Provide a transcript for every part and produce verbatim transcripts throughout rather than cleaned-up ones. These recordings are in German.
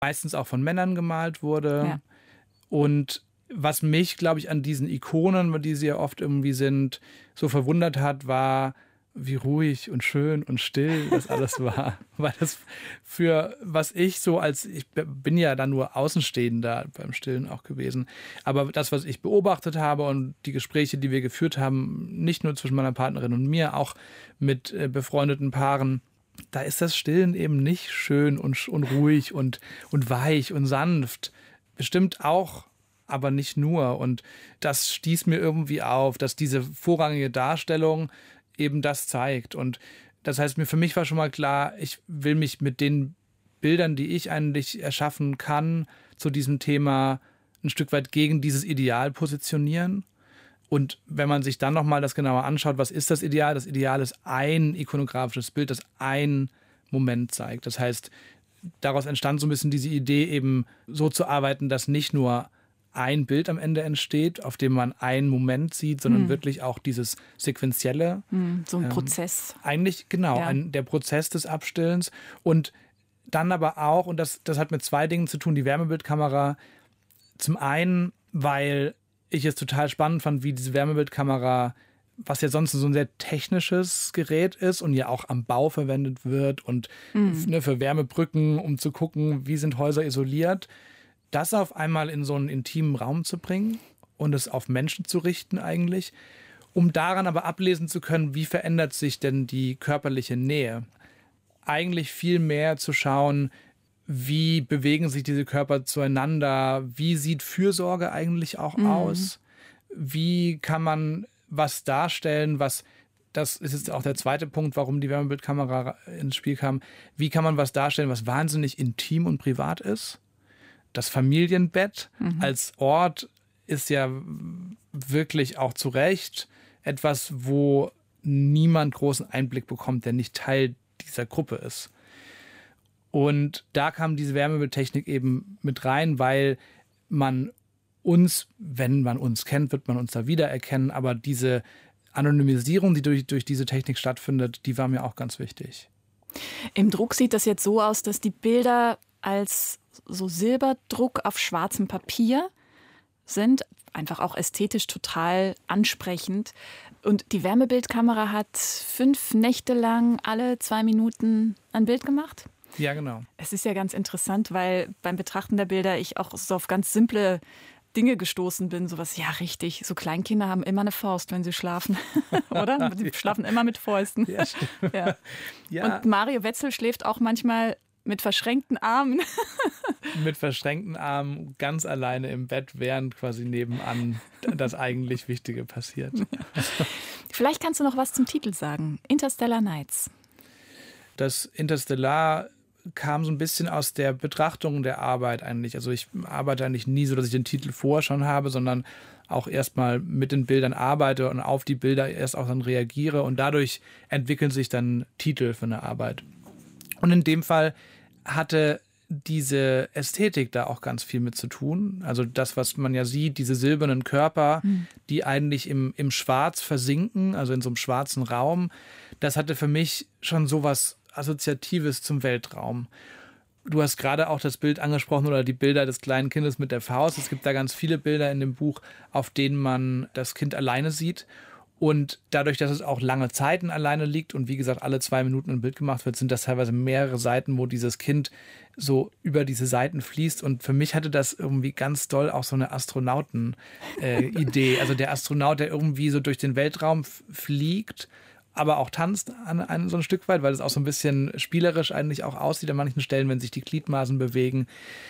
meistens auch von Männern gemalt wurde. Ja. Und was mich, glaube ich, an diesen Ikonen, die sie ja oft irgendwie sind, so verwundert hat, war, wie ruhig und schön und still das alles war. Weil das für, was ich so als, ich bin ja dann nur Außenstehender beim Stillen auch gewesen, aber das, was ich beobachtet habe und die Gespräche, die wir geführt haben, nicht nur zwischen meiner Partnerin und mir, auch mit äh, befreundeten Paaren, da ist das Stillen eben nicht schön und, und ruhig und, und weich und sanft. Bestimmt auch, aber nicht nur. Und das stieß mir irgendwie auf, dass diese vorrangige Darstellung eben das zeigt. Und das heißt, mir für mich war schon mal klar, ich will mich mit den Bildern, die ich eigentlich erschaffen kann, zu diesem Thema ein Stück weit gegen dieses Ideal positionieren. Und wenn man sich dann nochmal das genauer anschaut, was ist das Ideal? Das Ideal ist ein ikonografisches Bild, das ein Moment zeigt. Das heißt, daraus entstand so ein bisschen diese Idee, eben so zu arbeiten, dass nicht nur ein Bild am Ende entsteht, auf dem man einen Moment sieht, sondern mhm. wirklich auch dieses Sequenzielle. Mhm, so ein ähm, Prozess. Eigentlich, genau, ja. ein, der Prozess des Abstillens. Und dann aber auch, und das, das hat mit zwei Dingen zu tun, die Wärmebildkamera. Zum einen, weil ich es total spannend fand, wie diese Wärmebildkamera, was ja sonst so ein sehr technisches Gerät ist und ja auch am Bau verwendet wird und mhm. ne, für Wärmebrücken, um zu gucken, wie sind Häuser isoliert, das auf einmal in so einen intimen Raum zu bringen und es auf Menschen zu richten eigentlich, um daran aber ablesen zu können, wie verändert sich denn die körperliche Nähe. Eigentlich viel mehr zu schauen, wie bewegen sich diese Körper zueinander, wie sieht Fürsorge eigentlich auch mhm. aus, wie kann man was darstellen, was, das ist jetzt auch der zweite Punkt, warum die Wärmebildkamera ins Spiel kam, wie kann man was darstellen, was wahnsinnig intim und privat ist. Das Familienbett mhm. als Ort ist ja wirklich auch zu Recht etwas, wo niemand großen Einblick bekommt, der nicht Teil dieser Gruppe ist. Und da kam diese Wärmebildtechnik eben mit rein, weil man uns, wenn man uns kennt, wird man uns da wiedererkennen, aber diese Anonymisierung, die durch, durch diese Technik stattfindet, die war mir auch ganz wichtig. Im Druck sieht das jetzt so aus, dass die Bilder als so Silberdruck auf schwarzem Papier sind, einfach auch ästhetisch total ansprechend. Und die Wärmebildkamera hat fünf Nächte lang alle zwei Minuten ein Bild gemacht. Ja, genau. Es ist ja ganz interessant, weil beim Betrachten der Bilder ich auch so auf ganz simple Dinge gestoßen bin. Sowas, ja richtig, so Kleinkinder haben immer eine Faust, wenn sie schlafen, oder? Die ja. schlafen immer mit Fäusten. Ja, stimmt. Ja. Ja. Und Mario Wetzel schläft auch manchmal mit verschränkten Armen. Mit verschränkten Armen, ganz alleine im Bett, während quasi nebenan das eigentlich Wichtige passiert. Ja. Vielleicht kannst du noch was zum Titel sagen. Interstellar Nights. Das Interstellar kam so ein bisschen aus der Betrachtung der Arbeit eigentlich. Also ich arbeite eigentlich nie so, dass ich den Titel vorher schon habe, sondern auch erstmal mit den Bildern arbeite und auf die Bilder erst auch dann reagiere und dadurch entwickeln sich dann Titel für eine Arbeit. Und in dem Fall hatte diese Ästhetik da auch ganz viel mit zu tun. Also das, was man ja sieht, diese silbernen Körper, mhm. die eigentlich im, im Schwarz versinken, also in so einem schwarzen Raum, das hatte für mich schon sowas Assoziatives zum Weltraum. Du hast gerade auch das Bild angesprochen oder die Bilder des kleinen Kindes mit der Faust. Es gibt da ganz viele Bilder in dem Buch, auf denen man das Kind alleine sieht. Und dadurch, dass es auch lange Zeiten alleine liegt und wie gesagt alle zwei Minuten ein Bild gemacht wird, sind das teilweise mehrere Seiten, wo dieses Kind so über diese Seiten fließt. Und für mich hatte das irgendwie ganz doll auch so eine Astronauten-Idee. Äh, also der Astronaut, der irgendwie so durch den Weltraum f- fliegt, aber auch tanzt an, an so ein Stück weit, weil es auch so ein bisschen spielerisch eigentlich auch aussieht an manchen Stellen, wenn sich die Gliedmaßen bewegen.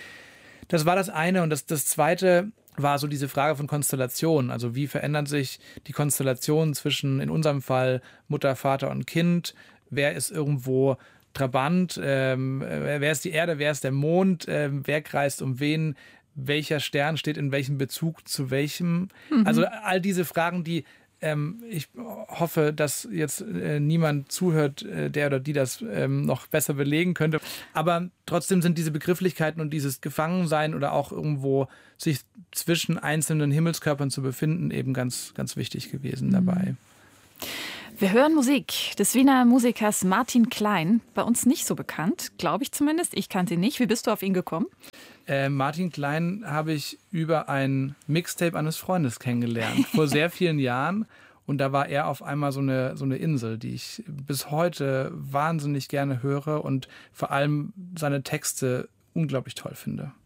Das war das eine. Und das, das zweite war so diese Frage von Konstellationen. Also wie verändern sich die Konstellationen zwischen, in unserem Fall, Mutter, Vater und Kind? Wer ist irgendwo Trabant? Ähm, wer ist die Erde? Wer ist der Mond? Ähm, wer kreist um wen? Welcher Stern steht in welchem Bezug zu welchem? Mhm. Also all diese Fragen, die ähm, ich hoffe, dass jetzt äh, niemand zuhört, äh, der oder die das ähm, noch besser belegen könnte. Aber trotzdem sind diese Begrifflichkeiten und dieses Gefangensein oder auch irgendwo sich zwischen einzelnen Himmelskörpern zu befinden eben ganz, ganz wichtig gewesen dabei. Wir hören Musik des Wiener Musikers Martin Klein. Bei uns nicht so bekannt, glaube ich zumindest. Ich kannte ihn nicht. Wie bist du auf ihn gekommen? Äh, Martin Klein habe ich über ein Mixtape eines Freundes kennengelernt, vor sehr vielen Jahren. Und da war er auf einmal so eine, so eine Insel, die ich bis heute wahnsinnig gerne höre und vor allem seine Texte unglaublich toll finde.